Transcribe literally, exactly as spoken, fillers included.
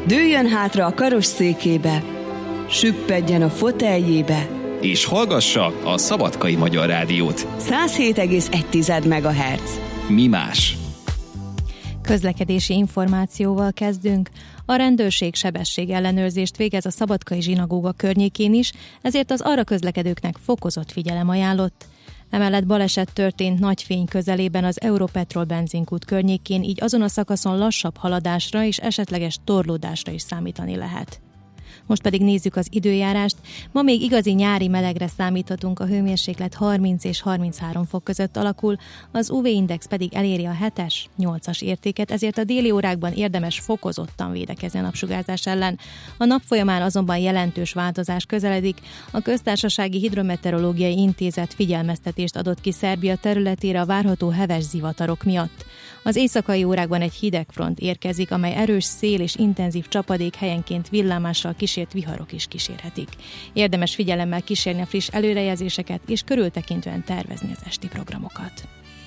Dőljön hátra a karosszékébe, süppedjen a foteljébe, és hallgassa a Szabadkai Magyar Rádiót. száz hét egész egy megahertz. Mi más? Közlekedési információval kezdünk. A rendőrség sebességellenőrzést végez a Szabadkai zsinagóga környékén is, ezért az arra közlekedőknek fokozott figyelem ajánlott. Emellett baleset történt Nagyfény közelében az Europetrol benzinkút környékén, így azon a szakaszon lassabb haladásra és esetleges torlódásra is számítani lehet. Most pedig nézzük az időjárást. Ma még igazi nyári melegre számíthatunk, a hőmérséklet harminc és harminchárom fok között alakul, az u vé-index pedig eléri a hetes, nyolcas értéket, ezért a déli órákban érdemes fokozottan védekezni a napsugárzás ellen. A nap folyamán azonban jelentős változás közeledik. A Köztársasági Hidrometeorológiai Intézet figyelmeztetést adott ki Szerbia területére a várható heves zivatarok miatt. Az éjszakai órákban egy hidegfront érkezik, amely erős szél és intenzív csapadék, helyenként villámással kísért viharok is kísérhetik. Érdemes figyelemmel kísérni a friss előrejelzéseket és körültekintően tervezni az esti programokat.